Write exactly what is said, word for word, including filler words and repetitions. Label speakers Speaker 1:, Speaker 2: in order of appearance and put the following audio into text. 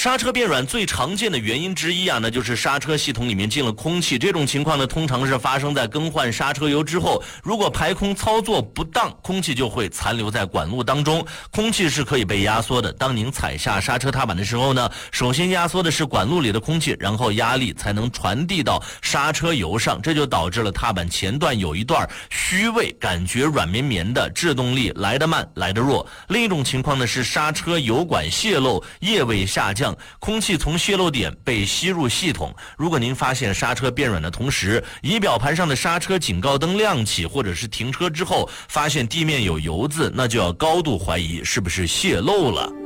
Speaker 1: 刹车变软最常见的原因之一啊，那就是刹车系统里面进了空气。这种情况呢，通常是发生在更换刹车油之后，如果排空操作不当，空气就会残留在管路当中。空气是可以被压缩的，当您踩下刹车踏板的时候呢，首先压缩的是管路里的空气，然后压力才能传递到刹车油上，这就导致了踏板前段有一段虚位，感觉软绵绵的，制动力来得慢来得弱。另一种情况呢是刹车油管泄漏，液位下降，空气从泄漏点被吸入系统。如果您发现刹车变软的同时，仪表盘上的刹车警告灯亮起，或者是停车之后发现地面有油渍，那就要高度怀疑是不是泄漏了。